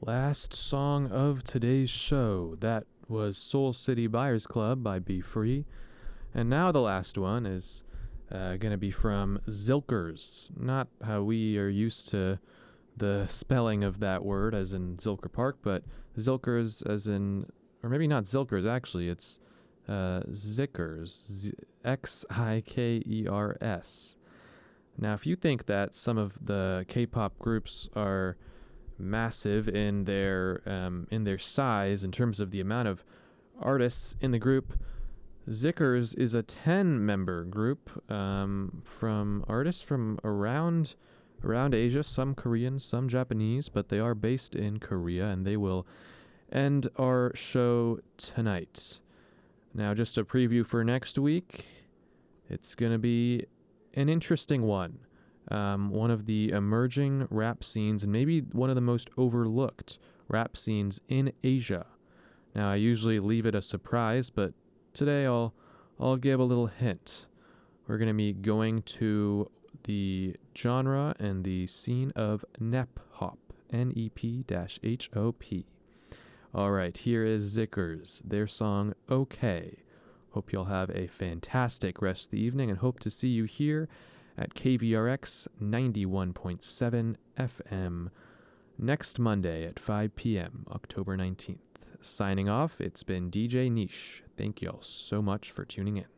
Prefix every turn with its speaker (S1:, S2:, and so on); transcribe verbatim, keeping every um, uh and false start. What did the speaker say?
S1: Last song of today's show. That was Soul City Buyers Club by Be Free. And now the last one is uh, going to be from Zilkers. Not how we are used to the spelling of that word as in Zilker Park, but Zilkers as in, or maybe not Zilkers actually, it's uh, Zikers, Z- X I K E R S. Now, if you think that some of the K-pop groups are massive in their um, in their size in terms of the amount of artists in the group, Zikers is a ten-member group um, from artists from around around Asia, some Korean, some Japanese, but they are based in Korea, and they will end our show tonight. Now, just a preview for next week. It's going to be an interesting one. Um, one of the emerging rap scenes, and maybe one of the most overlooked rap scenes in Asia. Now, I usually leave it a surprise, but today I'll I'll give a little hint. We're going to be going to the genre and the scene of Nep Hop, N E P H O P. All right, here is Zikers, their song Okay. Hope you'll have a fantastic rest of the evening, and hope to see you here at K V R X ninety-one point seven F M next Monday at five p.m., October nineteenth. Signing off, it's been D J Niche. Thank y'all so much for tuning in.